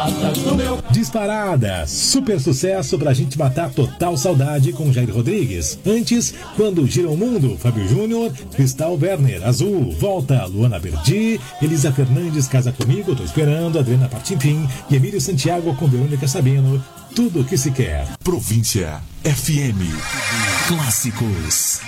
baladas do meu... Disparada, super sucesso pra gente matar total saudade com Jair Rodrigues. Antes, Quando Gira o Mundo, Fábio Júnior, Cristal Werner, Azul, Volta, Luana Berdi, Elisa Fernandes, Casa Comigo, Tô Esperando, Adriana Partintim e Emílio Santiago com Verônica Sabino. Tudo o que se quer. Província FM. Clássicos.